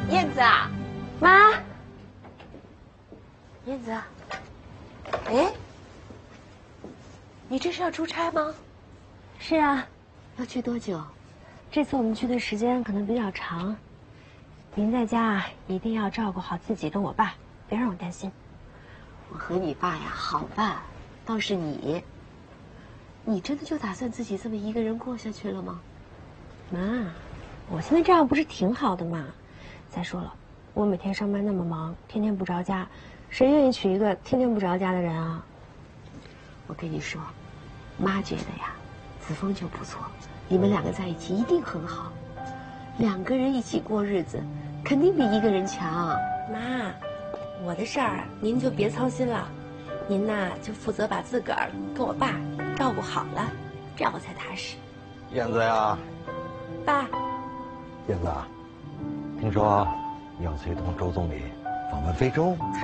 燕子啊， 妈， 燕子，哎，你这是要出差吗？ 是啊， 要去多久？ 这次我们去的时间可能比较长。您在家啊，一定要照顾好自己跟我爸，别让我担心。 我和你爸呀好办，倒是你真的就打算自己这么一个人过下去了吗？ 妈，我现在这样不是挺好的吗？再说了，我每天上班那么忙，天天不着家，谁愿意娶一个天天不着家的人啊？ 我跟你说，妈觉得呀，子枫就不错，你们两个在一起一定很好，两个人一起过日子，肯定比一个人强。 妈，我的事儿您就别操心了，您呐就负责把自个儿跟我爸照顾好了，这样我才踏实。 燕子呀， 爸， 燕子，听说你要随同周总理访问非洲，是